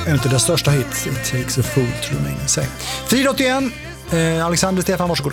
en av dess största hits, It Takes a Fool to Remain Insane. Friidrott igen. Alexander Stefan, varsågoda.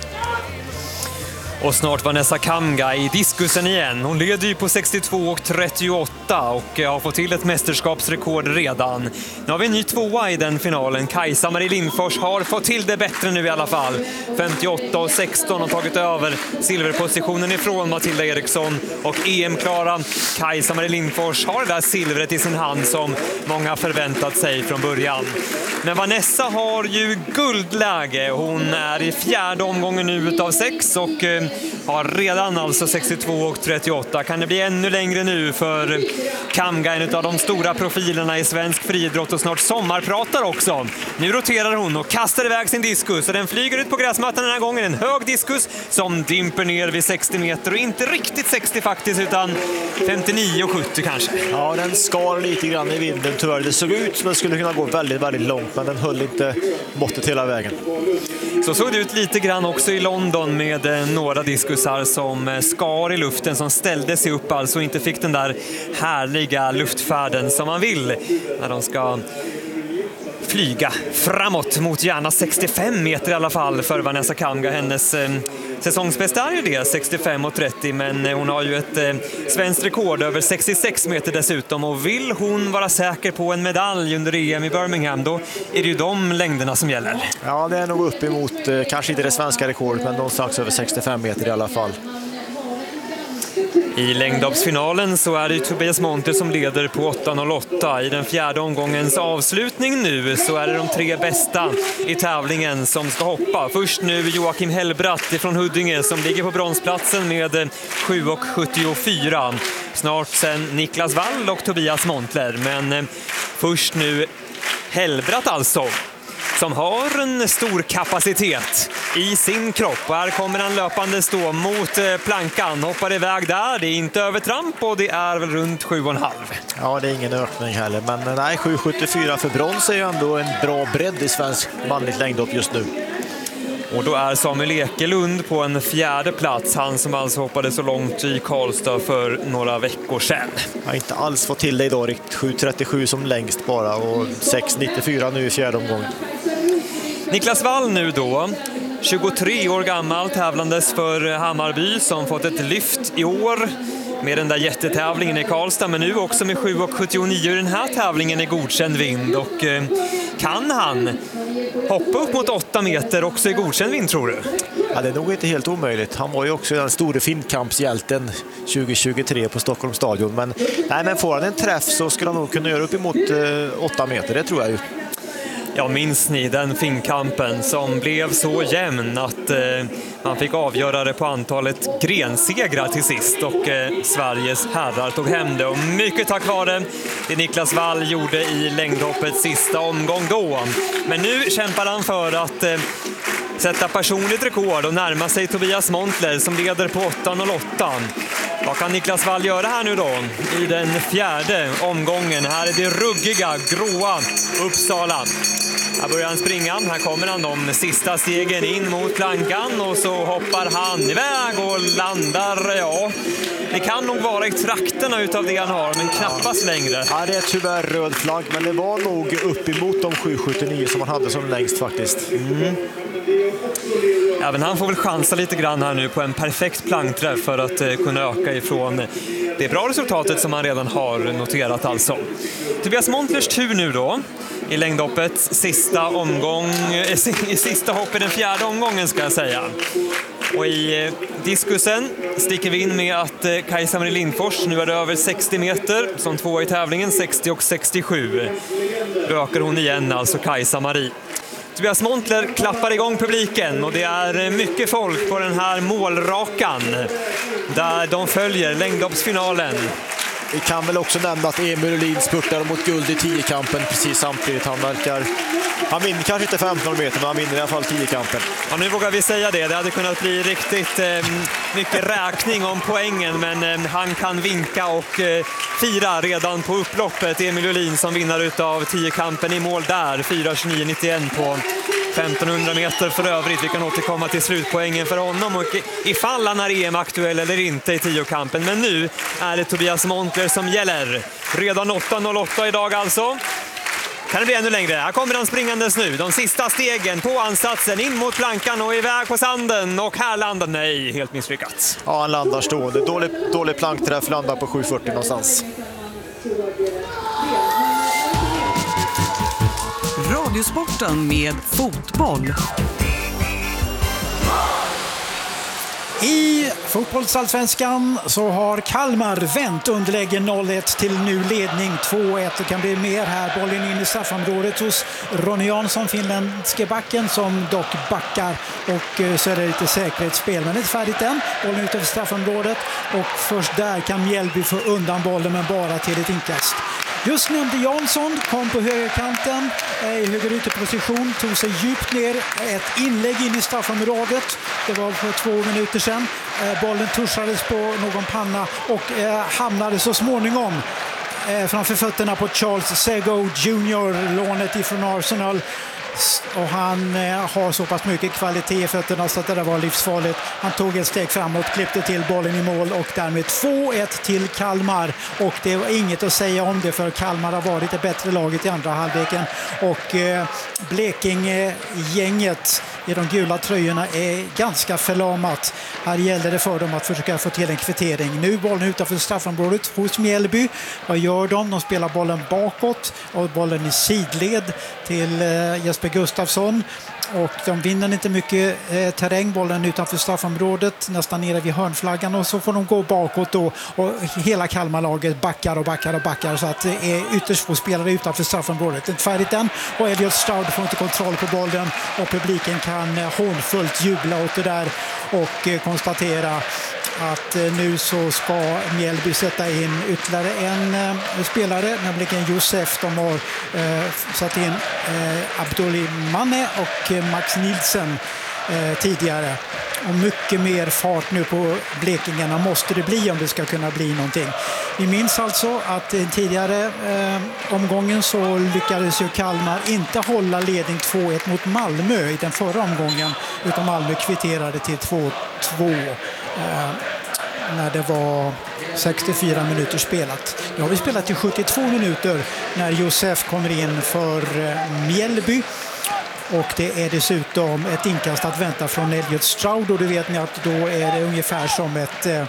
Och snart Vanessa Kamga i diskusen igen. Hon leder ju på 62,38 och har fått till ett mästerskapsrekord redan. Nu har vi en ny tvåa i den finalen. Kajsa-Marie Lindfors har fått till det bättre nu i alla fall. 58,16 har tagit över silverpositionen ifrån Matilda Eriksson. Och EM-klara Kajsa-Marie Lindfors har det där silvret i sin hand som många förväntat sig från början. Men Vanessa har ju guldläge. Hon är i fjärde omgången nu utav 6 och har redan alltså 62,38. Kan det bli ännu längre nu för Kamga, en av de stora profilerna i svensk friidrott och snart sommarpratar också. Nu roterar hon och kastar iväg sin diskus och den flyger ut på gräsmattan den här gången. En hög diskus som dimper ner vid 60 meter och inte riktigt 60 faktiskt utan 59,70 kanske. Ja, den skar lite grann i vinden tyvärr. Det såg ut som att det skulle kunna gå väldigt, väldigt långt men den höll inte måttet hela vägen. Så såg det ut lite grann också i London med några diskusar som skar i luften, som ställde sig upp alltså och inte fick den där härliga luftfärden som man vill när de ska flyga framåt mot gärna 65 meter i alla fall för Vanessa Kamga. Hennes säsongsbästa är ju det, 65,30, men hon har ju ett svenskt rekord över 66 meter dessutom och vill hon vara säker på en medalj under EM i Birmingham, då är det ju de längderna som gäller. Ja, det är nog upp emot, kanske inte det svenska rekordet, men någonstans över 65 meter i alla fall. I längdhoppsfinalen så är det Tobias Montler som leder på 8,08. I den fjärde omgångens avslutning nu så är det de tre bästa i tävlingen som ska hoppa. Först nu Joakim Hellbratt från Huddinge som ligger på bronsplatsen med 7,74. Snart sen Niklas Wall och Tobias Montler. Men först nu Hellbratt alltså, som har en stor kapacitet i sin kropp. Och här kommer han löpande stå mot plankan. Hoppar iväg där. Det är inte övertramp och det är väl runt 7,5. Ja, det är ingen ökning heller. Men nej, 7,74 för brons är ju ändå en bra bredd i svensk manligt längdhopp just nu. Och då är Samuel Ekelund på en fjärde plats. Han som alltså hoppade så långt i Karlstad för några veckor sedan. Jag har inte alls fått till det idag. 7,37 som längst bara och 6,94 nu i fjärde omgången. Niklas Wall nu då, 23 år gammal, tävlandes för Hammarby som fått ett lyft i år med den där jättetävlingen i Karlstad, men nu också med 7,79 i den här tävlingen i godkänd vind. Och kan han hoppa upp mot 8 meter också i godkänd vind, tror du? Ja, det är nog inte helt omöjligt. Han var ju också den stora finkampshjälten 2023 på Stockholms stadion. Men får han en träff så skulle han nog kunna göra upp emot 8 meter, det tror jag ju. Ja, minns ni den finkampen som blev så jämn att man fick avgöra det på antalet grensegrar till sist och Sveriges herrar tog hem det. Och mycket tack vare det Niklas Wall gjorde i längdhoppets sista omgång då. Men nu kämpar han för att sätta personligt rekord och närma sig Tobias Montler som leder på 8,08. Vad kan Niklas Wall göra här nu då i den fjärde omgången? Här är det ruggiga, gråa Uppsala. Här börjar han springa, här kommer han de sista stegen in mot plankan och så hoppar han iväg och landar, ja. Det kan nog vara i trakterna utav det han har, men knappast längre. Ja, det är tyvärr röd flagg, men det var nog upp emot de 7,79 som han hade som längst faktiskt. Även han får väl chansa lite grann här nu på en perfekt plankträff för att kunna öka ifrån det bra resultatet som han redan har noterat alltså. Tobias Montlers tur nu då i längdhoppets sista omgång, sista hopp i den fjärde omgången ska jag säga. Och i diskusen sticker vi in med att Kajsa-Marie Lindfors nu är det över 60 meter som tvåa i tävlingen, 60,67. Då ökar hon igen alltså Kajsa-Marie. Tobias Montler klappar igång publiken och det är mycket folk på den här målrakan där de följer längdhoppsfinalen. Vi kan väl också nämna att Emil Ullin spurtar mot guld i 10-kampen precis samtidigt. Han vinner kanske inte 15 meter, men han vinner i alla fall 10-kampen. Ja, nu vågar vi säga det. Det hade kunnat bli riktigt mycket räkning om poängen, men han kan vinka och fira redan på upploppet. Emil Ullin som vinner utav 10-kampen i mål där. 4,29,91 på 1500 meter för övrigt. Vi kan återkomma till slutpoängen för honom och ifall han är EM-aktuell eller inte i 10-kampen. Men nu är det Tobias Montler som gäller. Redan 8,08 idag alltså. Kan det bli ännu längre? Här kommer han springandes nu. De sista stegen på ansatsen in mot plankan och iväg på sanden. Och här landar, nej, helt misslyckat. Ja, han landar stående. Dålig plankträff, landar på 7,40 någonstans. Radiosporten med fotboll. I fotbollsallsvenskan så har Kalmar vänt underläge 0-1 till nu ledning 2-1. Det kan bli mer här. Bollen in i straffområdet hos Ronny Jansson, finländske backen, som dock backar. Och så är det lite säkerhetsspel. Men det är inte färdigt än. Bollen ut över straffområdet. Och först där kan Mjällby få undan bollen, men bara till ett inkast. Just nämnde Jansson, kom på högerkanten i högerytterposition, tog sig djupt ner, ett inlägg in i straffområdet. Det var för 2 minuter sedan. Bollen tuschades på någon panna och hamnade så småningom framför fötterna på Charles Sego Jr., lånet ifrån Arsenal. Och han har så pass mycket kvalitet i fötterna så att det där var livsfarligt. Han tog ett steg framåt, klippte till bollen i mål och därmed 2-1 till Kalmar. Och det var inget att säga om det, för Kalmar har varit det bättre laget i andra halvleken. Och Blekinge-gänget i de gula tröjorna är ganska förlamat. Här gäller det för dem att försöka få till en kvittering. Nu bollen utanför straffområdet hos Mjällby. Vad gör de? De spelar bollen bakåt och bollen i sidled till Jesper Gustafsson. Och de vinner inte mycket terräng, bollen utanför straffområdet, nästan nere vid hörnflaggan, och så får de gå bakåt då, och hela Kalmarlaget backar så att det är ytterst få spelare utanför straffområdet. Det är inte färdigt än och Elliot Stroud får inte kontroll på bollen och publiken kan hånfullt jubla åt det där och konstatera att nu så ska Mjällby sätta in ytterligare en spelare, nämligen Josef. De har satt in Abdullimane och Max Nilsen tidigare. Och mycket mer fart nu på Blekingarna måste det bli om det ska kunna bli någonting. Vi minns alltså att i tidigare omgången så lyckades ju Kalmar inte hålla ledning 2-1 mot Malmö i den förra omgången, utan Malmö kvitterade till 2-2 när det var 64 minuter spelat. Nu har vi spelat i 72 minuter när Josef kommer in för Mjällby. Och det är dessutom ett inkast att vänta från Elliot Stroud, och då vet ni att då är det ungefär som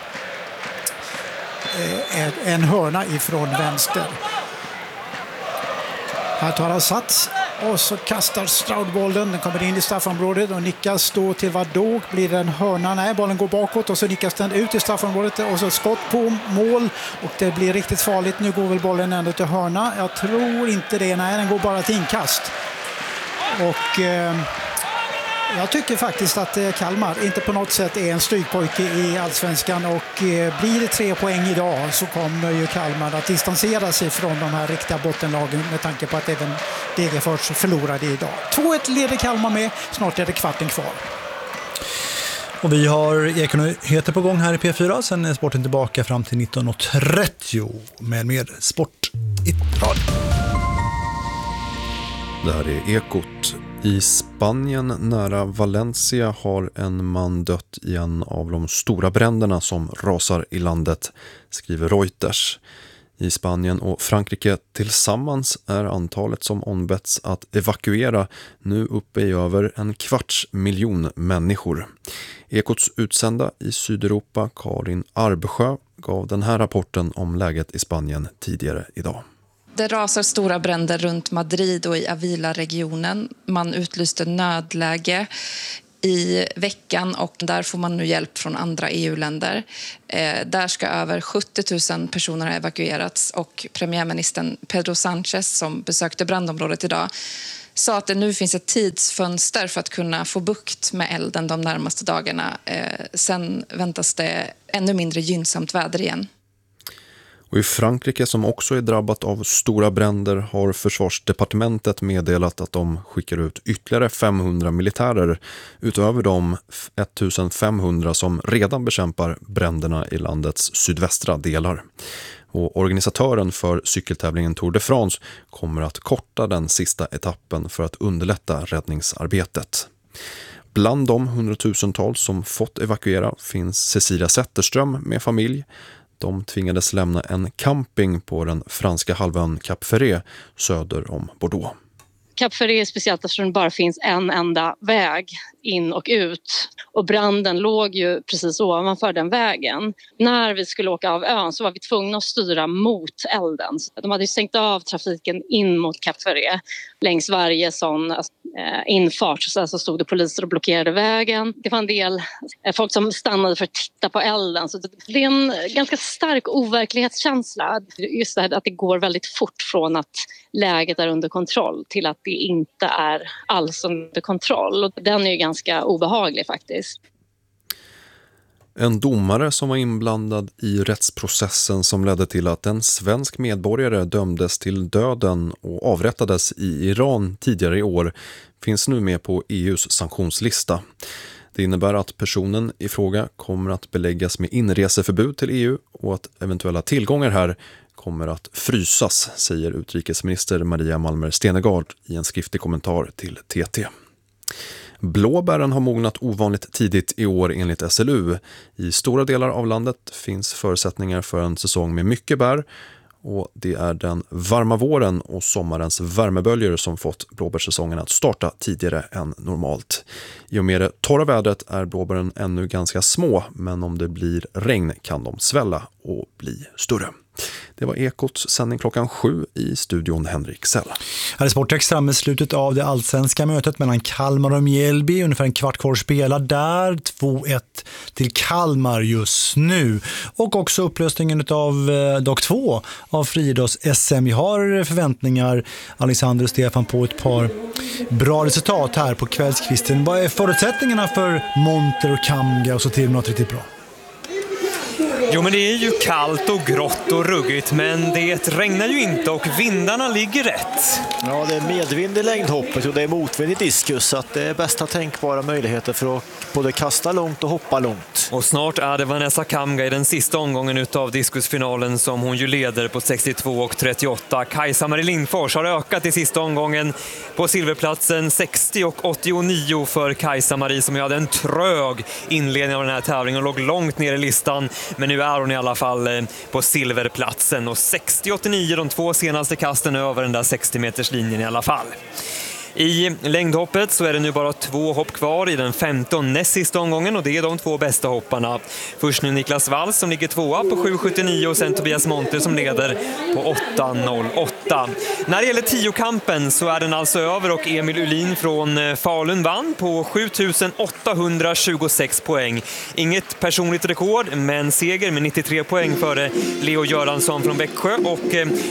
en hörna ifrån vänster. Här tar han sats och så kastar Stroud bollen. Den kommer in i straffområdet och nickas då till vad då? Blir det en hörna? Nej, bollen går bakåt och så nickas den ut i straffområdet och så skott på mål och det blir riktigt farligt. Nu går väl bollen ändå till hörna. Jag tror inte det. Nej, den går bara till inkast. Och jag tycker faktiskt att Kalmar inte på något sätt är en strykpojke i allsvenskan, och blir det 3 poäng idag så kommer ju Kalmar att distansera sig från de här riktiga bottenlagen, med tanke på att även Degerfors förlorade idag. 2-1 leder Kalmar med, snart är det kvarten kvar. Och vi har ekonomiheter på gång här i P4, sen är sporten tillbaka fram till 19.30 med mer sport i radio. Det här är Ekot. I Spanien nära Valencia har en man dött i en av de stora bränderna som rasar i landet, skriver Reuters. I Spanien och Frankrike tillsammans är antalet som ombetts att evakuera nu uppe i över 250 000 människor. Ekots utsända i Sydeuropa, Karin Arbsjö, gav den här rapporten om läget i Spanien tidigare idag. Det rasar stora bränder runt Madrid och i Avila-regionen. Man utlyste nödläge i veckan och där får man nu hjälp från andra EU-länder. Där ska över 70 000 personer ha evakuerats, och premiärministern Pedro Sánchez, som besökte brandområdet idag, sa att det nu finns ett tidsfönster för att kunna få bukt med elden de närmaste dagarna. Sen väntas det ännu mindre gynnsamt väder igen. Och i Frankrike, som också är drabbat av stora bränder, har försvarsdepartementet meddelat att de skickar ut ytterligare 500 militärer utöver de 1500 som redan bekämpar bränderna i landets sydvästra delar. Och organisatören för cykeltävlingen Tour de France kommer att korta den sista etappen för att underlätta räddningsarbetet. Bland de 100 000-tals som fått evakuera finns Cecilia Zetterström med familj. De tvingades lämna en camping på den franska halvön Cap Ferret söder om Bordeaux. Cap Ferret är speciellt eftersom det bara finns en enda väg in och ut. Och branden låg ju precis ovanför den vägen. När vi skulle åka av ön så var vi tvungna att styra mot elden. De hade stängt av trafiken in mot Cap Ferret. Längs varje sån infart så stod det poliser och blockerade vägen. Det var en del folk som stannade för att titta på elden. Så det är en ganska stark overklighetskänsla. Just det här att det går väldigt fort från att läget är under kontroll till att det inte är alls under kontroll. Och den är ju ganska obehaglig faktiskt. En domare som var inblandad i rättsprocessen som ledde till att en svensk medborgare dömdes till döden och avrättades i Iran tidigare i år finns nu med på EUs sanktionslista. Det innebär att personen i fråga kommer att beläggas med inreseförbud till EU och att eventuella tillgångar här kommer att frysas, säger utrikesminister Maria Malmer Stenergard i en skriftlig kommentar till TT. Blåbären har mognat ovanligt tidigt i år enligt SLU. I stora delar av landet finns förutsättningar för en säsong med mycket bär och det är den varma våren och sommarens värmeböljor som fått blåbärssäsongen att starta tidigare än normalt. I och med det torra vädret är blåbären ännu ganska små, men om det blir regn kan de svälla och bli större. Det var Ekots sändning 7:00 i studion Henrik Sell. Här är Sportextra med slutet av det allsvenska mötet mellan Kalmar och Mjällby. Ungefär en kvart kvar spelad där. 2-1 till Kalmar just nu. Och också upplösningen av dag 2 av friidrotts-SM. Vi har förväntningar, Alexander och Stefan, på ett par bra resultat här på kvällskvisten. Vad är förutsättningarna för Monter och Kamga och så till något riktigt bra? Jo, men det är ju kallt och grått och ruggigt, men det regnar ju inte och vindarna ligger rätt. Ja, det är medvind i längdhoppet och det är motvind i diskus, så att det är bästa tänkbara möjligheter för att både kasta långt och hoppa långt. Och snart är det Vanessa Kamga i den sista omgången utav diskusfinalen som hon ju leder på 62,38. Kajsa-Marie Lindfors har ökat i sista omgången på silverplatsen 60,89 för Kajsa-Marie som ju hade en trög inledning av den här tävlingen och låg långt ner i listan. Men nu är hon i alla fall på silverplatsen och 60,89 de 2 senaste kasten över den där 60-meterslinjen i alla fall. I längdhoppet så är det nu bara 2 hopp kvar i den 15 näst sista omgången och det är de 2 bästa hopparna. Först nu Niklas Walls som ligger 2 på 7,79 och sen Tobias Monter som leder på 8,08. När det gäller 10-kampen så är den alltså över och Emil Uhlin från Falun vann på 7,826 poäng. Inget personligt rekord, men seger med 93 poäng före Leo Göransson från Växjö och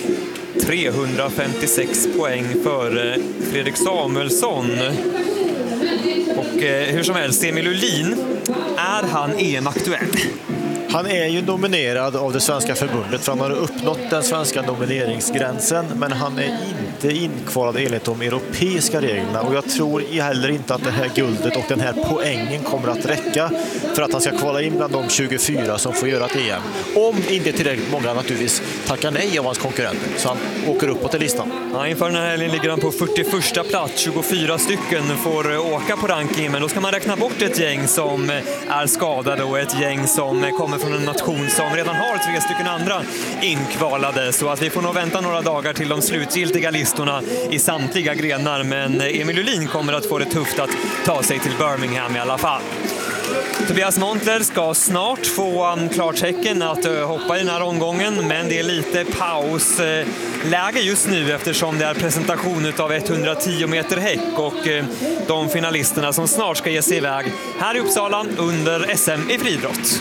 356 poäng för Fredrik Samuelsson. Och hur som helst, Emil Uhlin, är han EM-aktuell? Han är ju nominerad av det svenska förbundet för han har uppnått den svenska nomineringsgränsen, men han är inte inkvalad enligt de europeiska reglerna och jag tror heller inte att det här guldet och den här poängen kommer att räcka för att han ska kvala in bland de 24 som får göra ett EM. Om inte tillräckligt många naturligtvis tackar nej av hans konkurrenter så han åker uppåt i listan. Ja, inför den här helgen ligger han på 41:a plats. 24 stycken får åka på rankingen, men då ska man räkna bort ett gäng som är skadade och ett gäng som kommer från en nation som redan har 3 stycken andra inkvalade, så att vi får nog vänta några dagar till de slutgiltiga listorna i samtliga grenar, men Emil Uhlin kommer att få det tufft att ta sig till Birmingham i alla fall. Tobias Monter ska snart få klartecken att hoppa i den här omgången, men det är lite pausläge just nu eftersom det är presentation av 110 meter häck och de finalisterna som snart ska ge sig iväg här i Uppsala under SM i friidrott.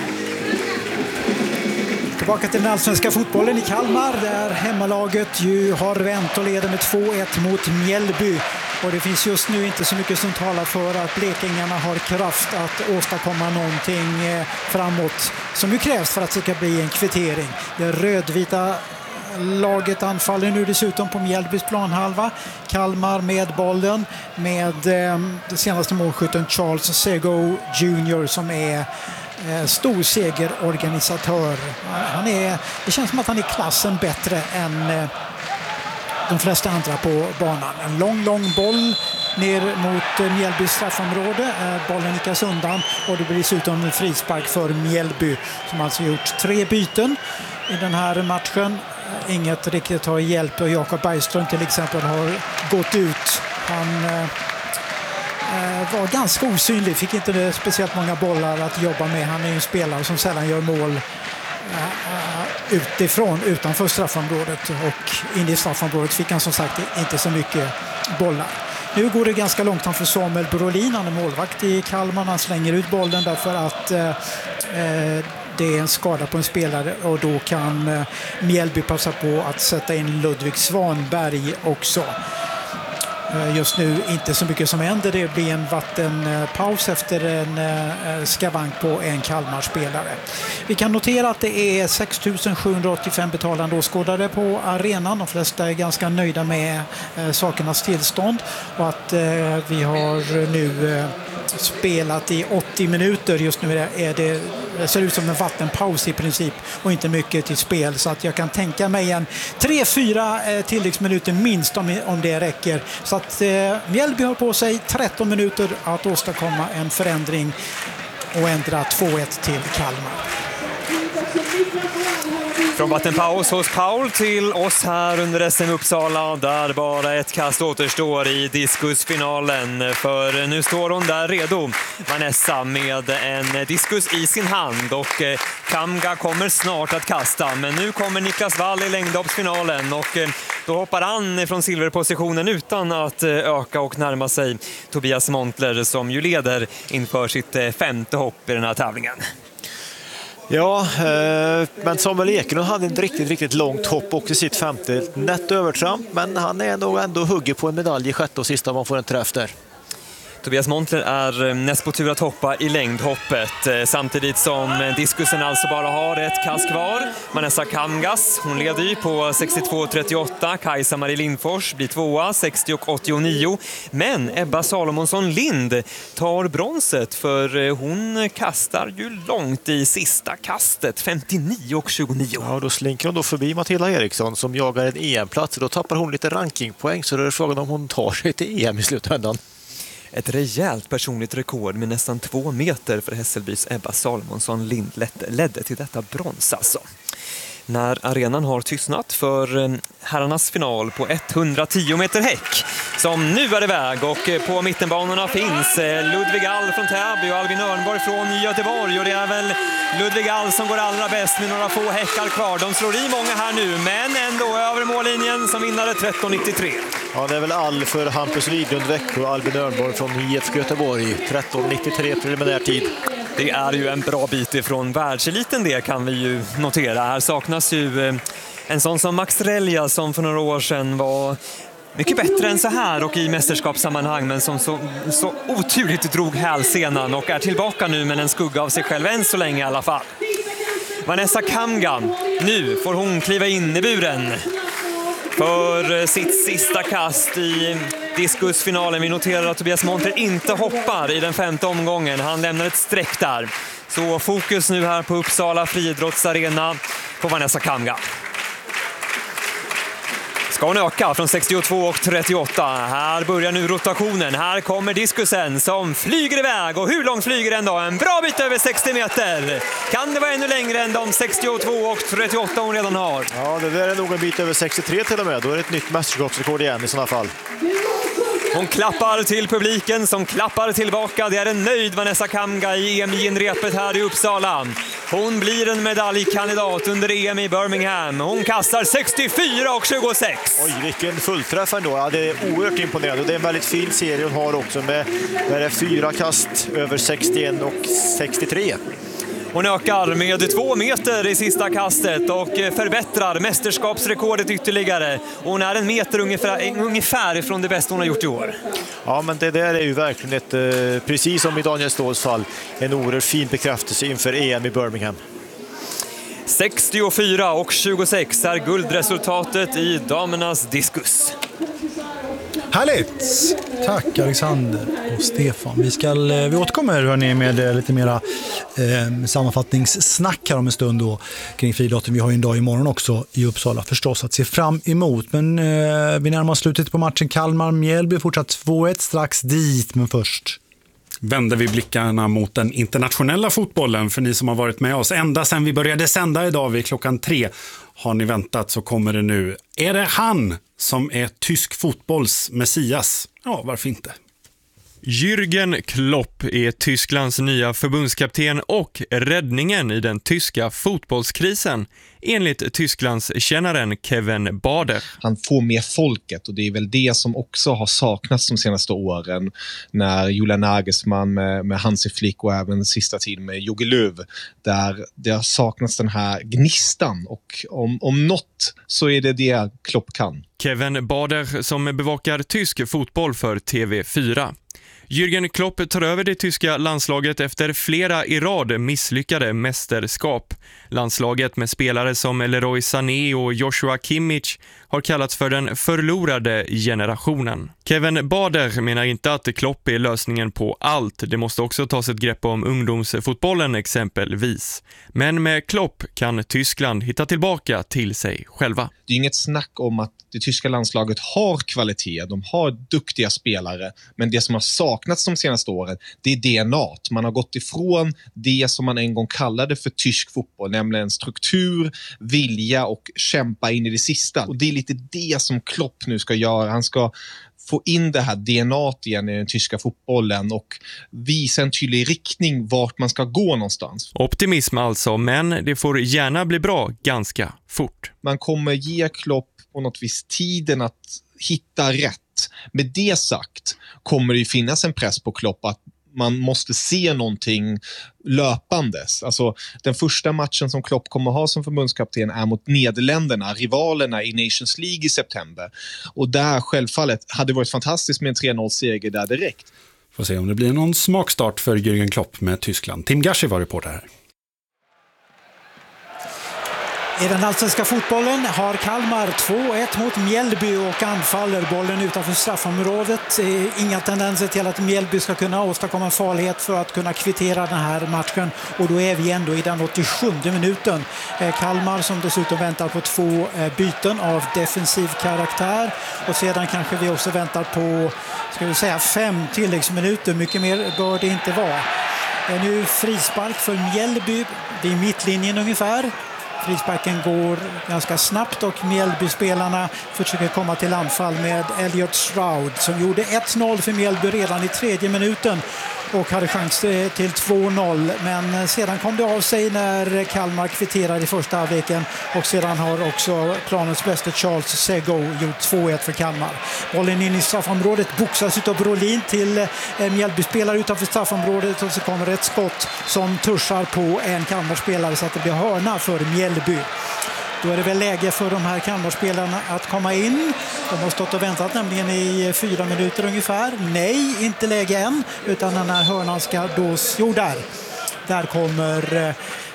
Tillbaka till den allsvenska fotbollen i Kalmar där hemmalaget ju har vänt och leder med 2-1 mot Mjällby. Och det finns just nu inte så mycket som talar för att blekingarna har kraft att åstadkomma någonting framåt som nu krävs för att det ska bli en kvittering. Det rödvita laget anfaller nu dessutom på Mjällbys planhalva. Kalmar med bollen med den senaste målskytten Charles Sego Jr. som är stor segerorganisatör. Det känns som att han är klassen bättre än de flesta andra på banan. En lång boll ner mot Mjällbys straffområde. Bollen nickas undan och det blir dessutom en frispark för Mjällby som alltså gjort 3 byten i den här matchen. Inget riktigt har hjälpt och Jakob Bergström till exempel har gått ut. Han var ganska osynlig, fick inte speciellt många bollar att jobba med. Han är ju en spelare som sällan gör mål utanför straffområdet, och in i straffområdet fick han som sagt inte så mycket bollar. Nu går det ganska långt för Samuel Brolin, han är målvakt i Kalmar. Han slänger ut bollen därför att det är en skada på en spelare, och då kan Mjällby passa på att sätta in Ludvig Svanberg också. Just nu inte så mycket som händer. Det blir en vattenpaus efter en skavank på en Kalmar-spelare. Vi kan notera att det är 6 785 betalande åskådare på arenan. De flesta är ganska nöjda med sakernas tillstånd, och att vi har nu spelat i 80 minuter. Just nu ser ut som en vattenpaus i princip och inte mycket till spel, så att jag kan tänka mig en 3-4 tilläggsminuter minst om det räcker. Så att Mjällby har på sig 13 minuter att åstadkomma en förändring och ändra 2-1 till Kalmar. Från vattenpaus hos Paul till oss här under SM Uppsala, där bara ett kast återstår i diskusfinalen. För nu står hon där redo, Vanessa, med en diskus i sin hand, och Kamga kommer snart att kasta. Men nu kommer Niklas Wall i längdhoppsfinalen, och då hoppar han från silverpositionen utan att öka och närma sig Tobias Montler, som ju leder inför sitt 5:e hopp i den här tävlingen. Ja, men Samuel Ekelund hade ett riktigt långt hopp och i sitt 5:e nätt övertramp, men han är nog ändå hugger på en medalj i 6:e och sista, man får en träff där. Tobias Montler är näst på tur att hoppa i längdhoppet, samtidigt som diskusen alltså bara har ett kast kvar. Vanessa Kamgas, hon leder ju på 62,38. Kajsa-Marie Lindfors blir 2:a, 60,89. Men Ebba Salomonsson Lind tar bronset, för hon kastar ju långt i sista kastet, 59,29. Ja, då slinker hon då förbi Matilda Eriksson som jagar en EM-plats. Då tappar hon lite rankingpoäng, så det är frågan om hon tar sig till EM i slutändan. Ett rejält personligt rekord med nästan 2 meter för Hässelbys Ebba Salomonsson Lind ledde till detta brons alltså. När arenan har tystnat för herrarnas final på 110 meter häck, som nu är iväg, och på mittenbanorna finns Ludvig All från Täby och Albin Örnborg från Göteborg, och det är väl Ludvig All som går allra bäst med några få häckar kvar. De slår i många här nu, men ändå över mållinjen som vinnare 13,93. Ja, det är väl All för Hampus Widlund Växjö och Albin Örnborg från IFK Göteborg, 13,93 preliminär tid. Det är ju en bra bit ifrån världseliten, det kan vi ju notera. Här saknas ju en sån som Max Relja, som för några år sedan var mycket bättre än så här och i mästerskapssammanhang, men som så oturligt drog hälsenan och är tillbaka nu med en skugga av sig själv än så länge i alla fall. Vanessa Kamga, nu får hon kliva in i buren för sitt sista kast i diskusfinalen. Vi noterar att Tobias Montler inte hoppar i den 5:e omgången. Han lämnar ett streck där. Så fokus nu här på Uppsala friidrottsarena på Vanessa Kamga. Ska hon öka från 62,38. Här börjar nu rotationen. Här kommer diskusen som flyger iväg. Och hur långt flyger den då? En bra bit över 60 meter. Kan det vara ännu längre än de 62,38 hon redan har? Ja, det där är nog en bit över 63 till och med. Då är det ett nytt mästerskapsrekord igen i sådana fall. Hon klappar till publiken som klappar tillbaka. Det är en nöjd Vanessa Kamga i EM-genrepet här i Uppsala. Hon blir en medaljkandidat under EM i Birmingham. Hon kastar 64,26. Oj, vilken fullträff ändå. Ja, det är oerhört imponerande. Det är en väldigt fin serie hon har också med 4 kast över 61 och 63. Hon ökar med 2 meter i sista kastet och förbättrar mästerskapsrekordet ytterligare. Hon är en meter ungefär från det bästa hon har gjort i år. Ja, men det där är ju verkligen precis som i Daniel Ståhls fall, en oerhört fin bekräftelse inför EM i Birmingham. 64,26 är guldresultatet i damernas diskus. Härligt! Tack Alexander och Stefan. Vi återkommer hörni, med lite mera sammanfattningssnack här om en stund då, kring friidrotten. Vi har ju en dag imorgon också i Uppsala förstås att se fram emot. Men vi närmar oss slutet på matchen. Kalmar-Mjällby fortsatt 2-1, strax dit, men först vänder vi blickarna mot den internationella fotbollen. För ni som har varit med oss ända sedan vi började sända idag vid 3:00 har ni väntat, så kommer det nu. Är det han som är tysk fotbolls messias? Ja, varför inte? Jürgen Klopp är Tysklands nya förbundskapten och räddningen i den tyska fotbollskrisen, enligt Tysklands kännaren Kevin Bader. Han får med folket, och det är väl det som också har saknats de senaste åren när Julian Nagelsmann med Hansi Flick och även sista tiden med Jogi Löw, där det har saknats den här gnistan, och om något så är det Klopp kan. Kevin Bader som bevakar tysk fotboll för TV4. Jürgen Klopp tar över det tyska landslaget efter flera i rad misslyckade mästerskap. Landslaget med spelare som Leroy Sané och Joshua Kimmich har kallats för den förlorade generationen. Kevin Bader menar inte att Klopp är lösningen på allt. Det måste också tas ett grepp om ungdomsfotbollen exempelvis. Men med Klopp kan Tyskland hitta tillbaka till sig själva. Det är inget snack om att det tyska landslaget har kvalitet, de har duktiga spelare, men det som har saknats de senaste åren, det är DNA. Man har gått ifrån det som man en gång kallade för tysk fotboll, nämligen struktur, vilja och kämpa in i det sista. Och det är lite det som Klopp nu ska göra. Han ska få in det här DNA igen i den tyska fotbollen och visa en tydlig riktning vart man ska gå någonstans. Optimism alltså, men det får gärna bli bra ganska fort. Man kommer ge Klopp på något vis tiden att hitta rätt. Med det sagt kommer det ju finnas en press på Klopp att man måste se någonting löpandes. Alltså, den första matchen som Klopp kommer ha som förbundskapten är mot Nederländerna, rivalerna i Nations League i september. Och där självfallet hade det varit fantastiskt med en 3-0-seger där direkt. Får se om det blir någon smakstart för Jürgen Klopp med Tyskland. Tim Gashi var reporter här. I den allsvenska fotbollen har Kalmar 2-1 mot Mjällby och anfaller bollen utanför straffområdet. Inga tendenser till att Mjällby ska kunna åstadkomma farlighet för att kunna kvittera den här matchen. Och då är vi ändå i den 87:e minuten. Kalmar som dessutom väntar på 2 byten av defensiv karaktär. Och sedan kanske vi också väntar på 5 tilläggsminuter. Mycket mer bör det inte vara. Nu frispark för Mjällby vid mittlinjen ungefär. Frisparken går ganska snabbt och Mjällby-spelarna försöker komma till anfall med Elliot Stroud som gjorde 1-0 för Mjällby redan i 3:e minuten och hade chans till 2-0. Men sedan kom det av sig när Kalmar kvitterade i första halvleken och sedan har också planens bästa Charles Sego gjort 2-1 för Kalmar. Bollen in i straffområdet boxas utav Brolin till Mjällby-spelare utanför straffområdet och så kommer ett skott som tuschar på en Kalmar-spelare så att det blir hörna för Mjällby. Då är det väl läge för de här Kalmarspelarna att komma in. De har stått och väntat nämligen i 4 minuter ungefär. Nej, inte läge än, utan den här hörnan ska dås. Jo, där kommer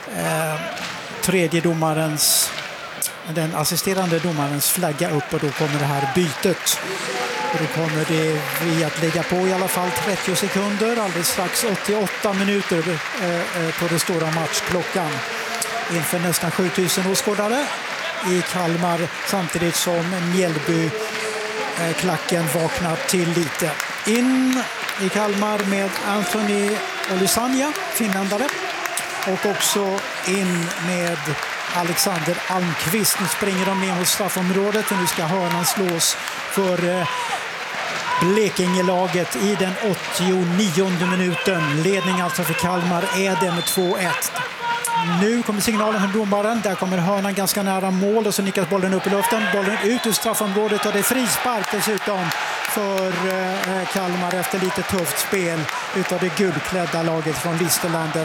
tredje domarens, den assisterande domarens flagga upp och då kommer det här bytet. Och då kommer det vi att lägga på i alla fall 30 sekunder, alldeles strax 88 minuter på det stora matchklockan. Inför nästan 7000 åskådare i Kalmar samtidigt som Mjällby-klacken vaknar till lite. In i Kalmar med Anthony Olisanya, finländare, och också in med Alexander Almqvist. Nu springer de ner mot straffområdet och nu ska hörnan slås för Blekingelaget i den 89:e minuten. Ledning alltså för Kalmar är det med 2-1. Nu kommer signalen från domaren. Där kommer hörnan ganska nära mål och så nickas bollen upp i luften. Bollen ut ur straffområdet och det är frispark dessutom för Kalmar efter lite tufft spel utav det gulklädda laget från Listerlandet.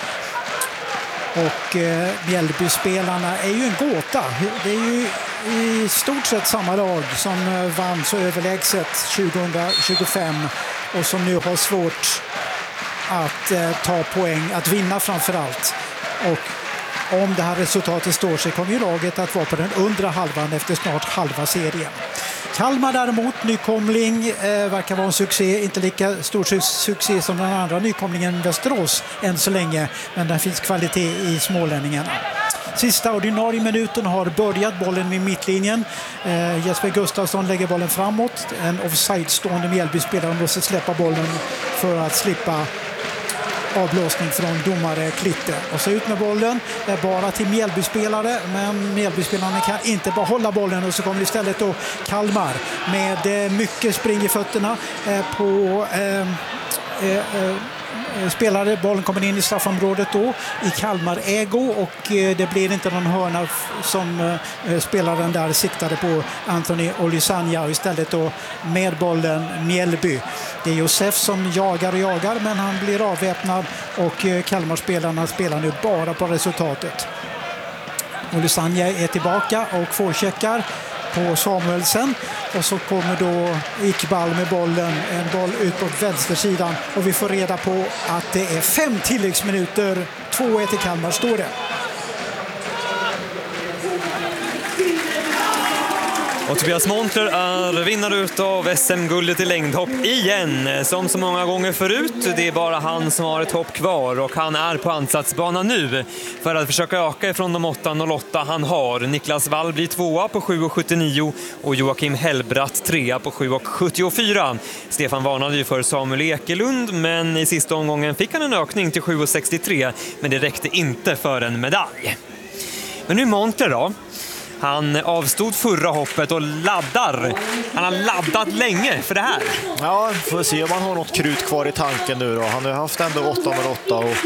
Och Mjällby-spelarna är ju en gåta. Det är ju i stort sett samma lag som vann så överlägset 2025 och som nu har svårt att ta poäng, att vinna framförallt. Och om det här resultatet står sig kommer ju laget att vara på den undre halvan efter snart halva serien. Kalmar däremot, nykomling, verkar vara en succé, inte lika stor succé som den andra nykomlingen Västerås än så länge, men det finns kvalitet i smålänningarna. Sista ordinarie minuten har börjat, bollen vid mittlinjen. Jesper Gustafsson lägger bollen framåt. En offside-stående Mjällby-spelare måste släppa bollen för att slippa avblåsning från domare Klitte. Och så ut med bollen, bara till Mjällby-spelare, men Mjällby-spelarna kan inte behålla bollen, och så kommer istället då Kalmar med mycket spring i fötterna på spelare. Bollen kommer in i straffområdet då i Kalmar ägo, och det blir inte någon hörna som spelaren där siktade på, Anthony Olisanya, och istället då med bollen Mjällby. Det är Josef som jagar, men han blir avväpnad, och Kalmar-spelarna spelar nu bara på resultatet. Olisanya är tillbaka och forecheckar på Samuelsen, och så kommer då Iqbal med bollen, en boll ut på vänstersidan, och vi får reda på att det är 5 tilläggsminuter, 2-1 i Kalmar står det. Och Tobias Montler är vinnare av SM-guldet i längdhopp igen, som så många gånger förut. Det är bara han som har ett hopp kvar, och han är på ansatsbana nu för att försöka öka ifrån de 8.08 han har. Niklas Wall blir 2 på 7.79 och Joakim Hellbratt 3 på 7.74. Stefan varnade ju för Samuel Ekelund, men i sista omgången fick han en ökning till 7.63, men det räckte inte för en medalj. Men nu Montler då. Han avstod förra hoppet och laddar. Han har laddat länge för det här. Ja, får se om han har något krut kvar i tanken nu då. Han har haft ändå 8.08 och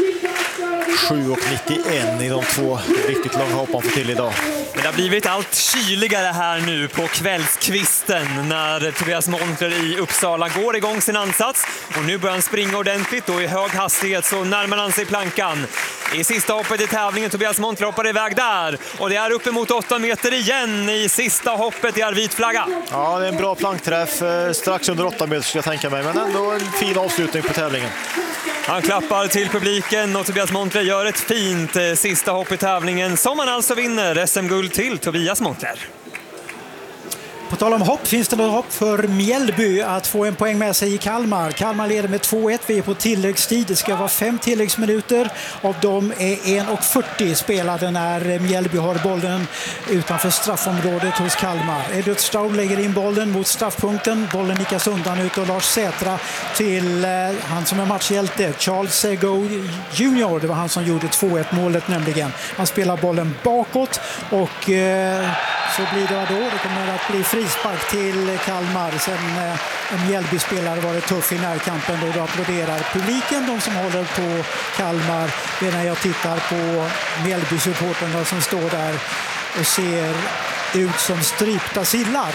7.91 i de 2 riktigt långa hopp han får till idag. Men det har blivit allt kyligare här nu på kvällskvisten när Tobias Montler i Uppsala går igång sin ansats. Och nu börjar han springa ordentligt, och i hög hastighet så närmar han sig plankan. I sista hoppet i tävlingen, Tobias Montler hoppar iväg där. Och det är uppemot 8 meter igen i sista hoppet i vit flagga. Ja, det är en bra plankträff. Strax under 8 meter ska jag tänka mig, men ändå en fin avslutning på tävlingen. Han klappar till publiken, och Tobias Montler gör ett fint sista hopp i tävlingen, som han alltså vinner SM-guld till Tobias Montler. På tal om hopp, finns det något hopp för Mjällby att få en poäng med sig i Kalmar. Kalmar leder med 2-1, vi är på tilläggstid. Det ska vara 5 tilläggsminuter. Av dem är 1:40 spelade när Mjällby har bollen utanför straffområdet hos Kalmar. Edward Stroud lägger in bollen mot straffpunkten. Bollen nickas undan ut, och Lars Sätra till han som är matchhjälte, Charles Sego Jr. Det var han som gjorde 2-1-målet nämligen. Han spelar bollen bakåt, och så blir det då. Det kommer att bli frispark till Kalmar. Sen en Mjällby-spelare var det tuff i närkampen, då applåderar publiken, de som håller på Kalmar, medan jag tittar på Mjällby-supporterna som står där och ser ut som strypta sillar.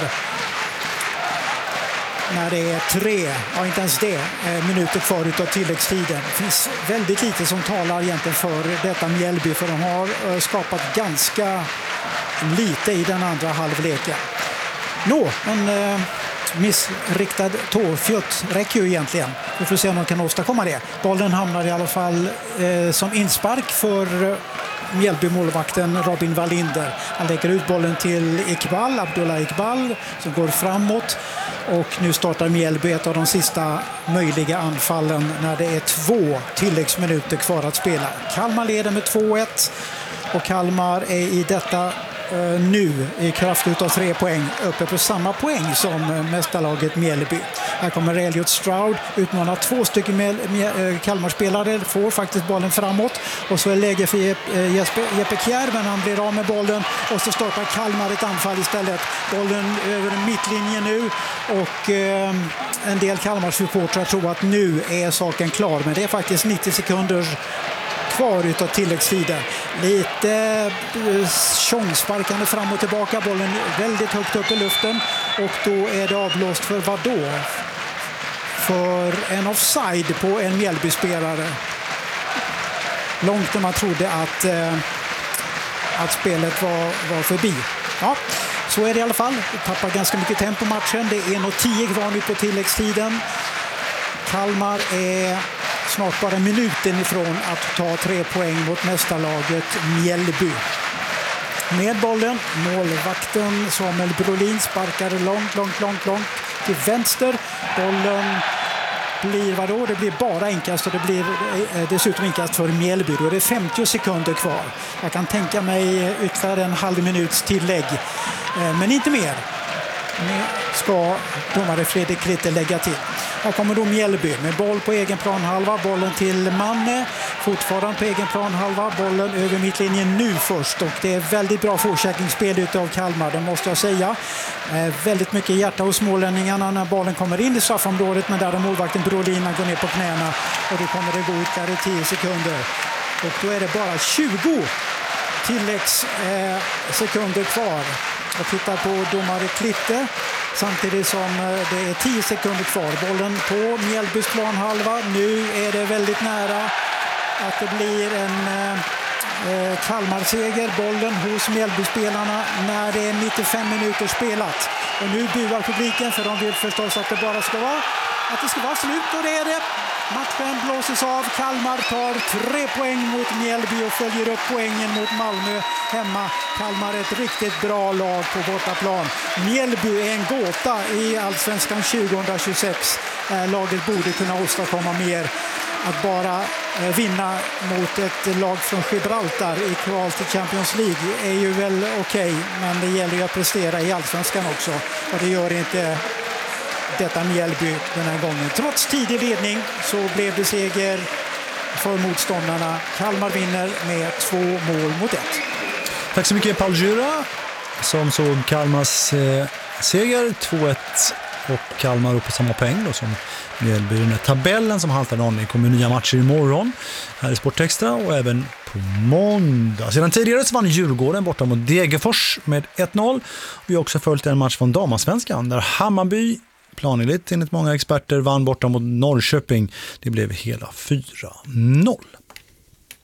När det är 3, ja inte ens det, minuter kvar utav tilläggstiden. Det finns väldigt lite som talar egentligen för detta Mjällby, för de har skapat ganska lite i den andra halvleken. En missriktad tårfjutt räcker ju egentligen. Vi får se om de kan åstadkomma det. Bollen hamnar i alla fall som inspark för Mjällby-målvakten Robin Wallinder. Han lägger ut bollen till Iqbal, Abdullah Iqbal, som går framåt. Och nu startar Mjällby ett av de sista möjliga anfallen när det är 2 tilläggsminuter kvar att spela. Kalmar leder med 2-1, och Kalmar är i detta nu i kraft utav 3 poäng uppe på samma poäng som mästarlaget Mjällby. Här kommer Elliot Stroud, utmanar 2 stycken Kalmarspelare, får faktiskt bollen framåt, och så är läge för Jeppe Kjær, men han blir av med bollen, och så startar Kalmar ett anfall istället. Bollen över mittlinjen nu, och en del Kalmar-supportrar tror att nu är saken klar, men det är faktiskt 90 sekunder kvar utav tilläggstiden. Lite tjongsparkande fram och tillbaka, bollen väldigt högt upp i luften, och då är det avblåst för vad då? För en offside på en Mjällby-spelare. Långt när man trodde att spelet var förbi. Ja, så är det i alla fall. Vi tappar ganska mycket tempo matchen. Det är 1:10 kvar nu på tilläggstiden. Kalmar är snart bara minuten ifrån att ta 3 poäng mot mästarlaget Mjällby. med bollen. Målvakten Samuel Brolin sparkar långt till vänster. Bollen blir vadå? Det blir bara inkast och det blir dessutom inkast för Mjällby. Då är det 50 sekunder kvar. Jag kan tänka mig ytterligare en halv minuts tillägg. Men inte mer. Ska domare Fredrik Ritter lägga till. Här kommer då Mjällby med boll på egen planhalva. Bollen till Manne. Fortfarande på egen planhalva. Bollen över mittlinjen nu först. Och det är väldigt bra fortsättningsspel utav Kalmar, det måste jag säga. Väldigt mycket hjärta hos smålänningarna när bollen kommer in i straffområdet. Men där är målvakten Brolin går ner på knäna. Och då kommer det gå ytterligare 10 sekunder. Och då är det bara 20 tilläggssekunder kvar. Jag tittar på domare Klitte. Samtidigt som det är 10 sekunder kvar. Bollen på Mjällbys planhalva. Nu är det väldigt nära att det blir en Kalmar-seger. Bollen hos Mjällby-spelarna när det är 95 minuter spelat. Och nu buar publiken för de vill förstås att det bara ska vara slut, och det är det. Matchen blåses av. Kalmar tar 3 poäng mot Mjällby och följer upp poängen mot Malmö hemma. Kalmar är ett riktigt bra lag på bortaplan. Mjällby är en gåta i Allsvenskan 2026. Laget borde kunna åstadkomma mer. Att bara vinna mot ett lag från Gibraltar i kval till Champions League är ju väl okej, men det gäller ju att prestera i Allsvenskan också. Och det gör inte detta Mjällby den här gången. Trots tidig ledning så blev det seger för motståndarna. Kalmar vinner med 2-1. Tack så mycket Paul Jura som såg Kalmars seger 2-1 och Kalmar upp på samma poäng då som Mjällby. Den här tabellen som haltar någon. Det kommer nya matcher imorgon här i Sportextra och även på måndag. Sedan tidigare så vann Djurgården borta mot Degerfors med 1-0. Vi har också följt en match från Damasvenskan där Hammarby planenligt enligt många experter vann borta mot Norrköping. Det blev hela 4-0.